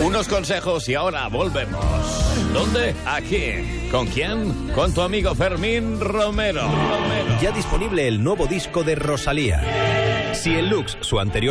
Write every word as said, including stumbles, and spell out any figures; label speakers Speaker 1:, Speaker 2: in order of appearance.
Speaker 1: Unos consejos y ahora volvemos. ¿Dónde? Aquí. ¿Con quién? Con tu amigo Fermín Romero. Romero.
Speaker 2: Ya disponible el nuevo disco de Rosalía. Si en Lux, su anterior